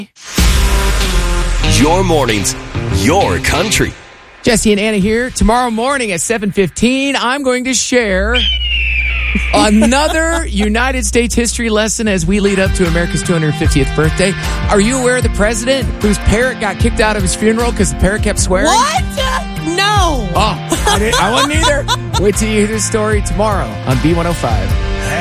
Your mornings, your country. Jesse and Anna here. Tomorrow morning at 7:15, I'm going to share another United States history lesson as we lead up to America's 250th birthday. Are you aware of the president whose parrot got kicked out of his funeral because the parrot kept swearing? What? No. Oh, I wasn't either. Wait till you hear this story tomorrow on B105.